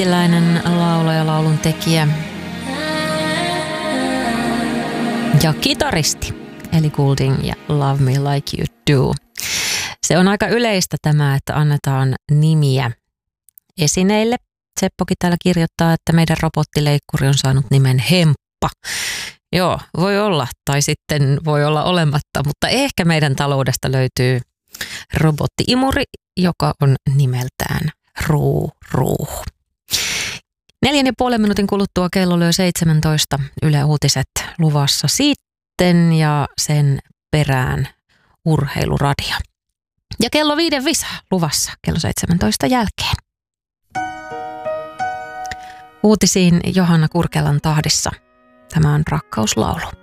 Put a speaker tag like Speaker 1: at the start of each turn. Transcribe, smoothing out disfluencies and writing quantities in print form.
Speaker 1: brittiläinen laulaja, laulun tekijä ja kitaristi Ellie Goulding ja Love Me Like You Do. Se on aika yleistä tämä, että annetaan nimiä esineille. Seppokin täällä kirjoittaa, että meidän robottileikkuri on saanut nimen Hemppa. Joo, voi olla, tai sitten voi olla olematta, mutta ehkä meidän taloudesta löytyy robottiimuri, joka on nimeltään Ruu. 4,5 minuutin kuluttua kello lyö 17. Yle Uutiset luvassa sitten ja sen perään urheiluradio. Ja kello 5 visa luvassa kello 17 jälkeen. Uutisiin Johanna Kurkelan tahdissa. Tämä on Rakkauslaulu.